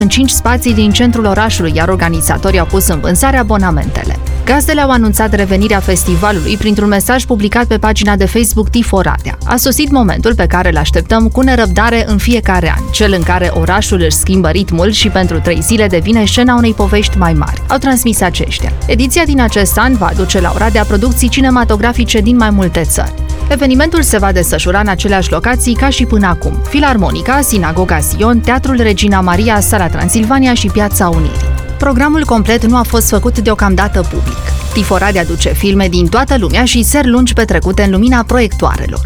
în 5 spații din centrul orașului, iar organizatorii au pus în vânzare abonamentele. Gazdele au anunțat revenirea festivalului printr-un mesaj publicat pe pagina de Facebook Tiforadea. A sosit momentul pe care îl așteptăm cu nerăbdare în fiecare an, cel în care orașul își schimbă ritmul și pentru 3 zile devine scena unei povești mai mari, au transmis aceștia. Ediția din acest an va aduce la Oradea producții cinematografice din mai multe țări. Evenimentul se va desfășura în aceleași locații ca și până acum: Filarmonica, Sinagoga Sion, Teatrul Regina Maria, Sala Transilvania și Piața Unirii. Programul complet nu a fost făcut deocamdată public. Tiforadea aduce filme din toată lumea și seri lungi petrecute în lumina proiectoarelor.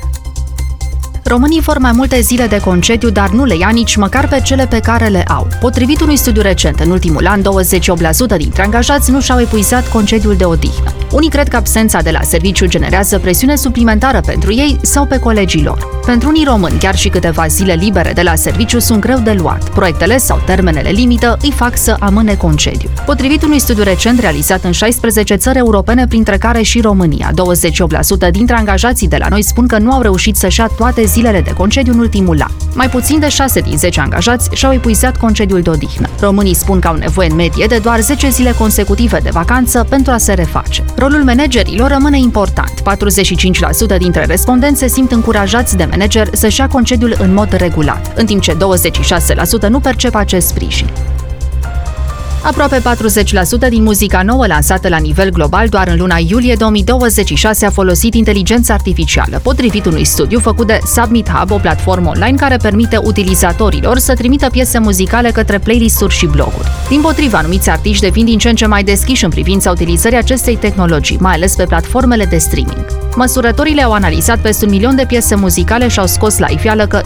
Românii vor mai multe zile de concediu, dar nu le ia nici măcar pe cele pe care le au. Potrivit unui studiu recent, în ultimul an, 28% dintre angajați nu și-au epuizat concediul de odihnă. Unii cred că absența de la serviciu generează presiune suplimentară pentru ei sau pe colegii lor. Pentru unii români, chiar și câteva zile libere de la serviciu sunt greu de luat. Proiectele sau termenele limită îi fac să amâne concediu. Potrivit unui studiu recent realizat în 16 țări europene, printre care și România, 28% dintre angajații de la noi spun că nu au reușit să-și ia toate zilele de concediu în ultimul an. Mai puțin de 6 din 10 angajați și-au epuizat concediul de odihnă. Românii spun că au nevoie în medie de doar 10 zile consecutive de vacanță pentru a se reface. Rolul managerilor rămâne important. 45% dintre respondenți se simt încurajați de manager să-și ia concediul în mod regulat, în timp ce 26% nu percep acest sprijin. Aproape 40% din muzica nouă lansată la nivel global doar în luna iulie 2026 a folosit inteligența artificială, potrivit unui studiu făcut de Submit Hub, o platformă online care permite utilizatorilor să trimită piese muzicale către playlist-uri și bloguri. Dimpotrivă, anumiți artiști devin din ce în ce mai deschiși în privința utilizării acestei tehnologii, mai ales pe platformele de streaming. Măsurătorile au analizat peste 1 milion de piese muzicale și au scos la iveală că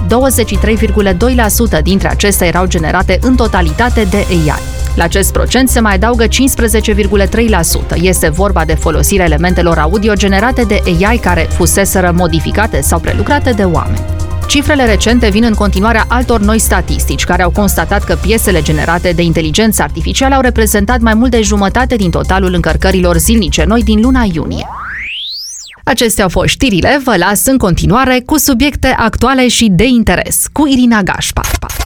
23,2% dintre acestea erau generate în totalitate de AI. La acest procent se mai adaugă 15,3%. Este vorba de folosirea elementelor audio generate de AI care fuseseră modificate sau prelucrate de oameni. Cifrele recente vin în continuarea altor noi statistici care au constatat că piesele generate de inteligență artificială au reprezentat mai mult de jumătate din totalul încărcărilor zilnice noi din luna iunie. Acestea au fost știrile, vă las în continuare cu subiecte actuale și de interes, cu Irina Gașpa.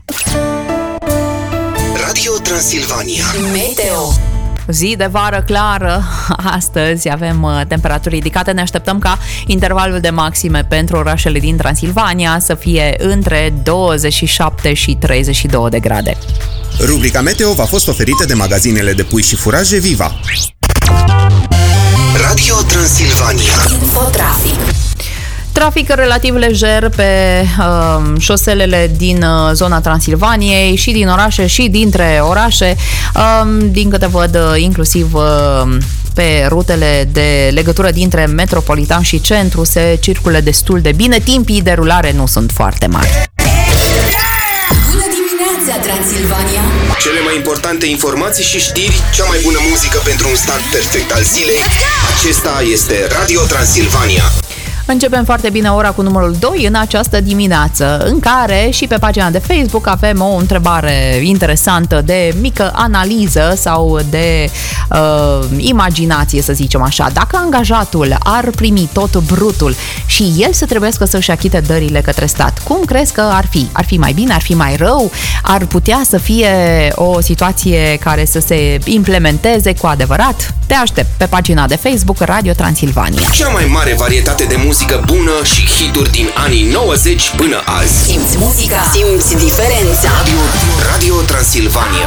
Radio Transilvania. Meteo. Zi de vară clară. Astăzi avem temperaturi ridicate. Ne așteptăm ca intervalul de maxime pentru orașele din Transilvania să fie între 27 și 32 de grade. Rubrica Meteo v-a fost oferită de magazinele de pui și furaje Viva. Radio Transilvania. Infotrafic. Trafic relativ lejer pe șoselele din zona Transilvaniei și din orașe și dintre orașe, din câte văd inclusiv pe rutele de legătură dintre Metropolitan și Centru se circulă destul de bine, timpii de rulare nu sunt foarte mari. Bună dimineața, Transilvania! Cele mai importante informații și știri, cea mai bună muzică pentru un start perfect al zilei. Acesta este Radio Transilvania. Începem foarte bine ora cu numărul 2 în această dimineață, în care și pe pagina de Facebook avem o întrebare interesantă de mică analiză sau de imaginație, să zicem așa. Dacă angajatul ar primi tot brutul și el să trebuiască să-și achite dările către stat, cum crezi că ar fi? Ar fi mai bine? Ar fi mai rău? Ar putea să fie o situație care să se implementeze cu adevărat? Te aștept pe pagina de Facebook Radio Transilvania. Cea mai mare varietate de muzică bună și hituri din anii 90 până azi. Simți muzica, simți diferența. Radio Transilvania.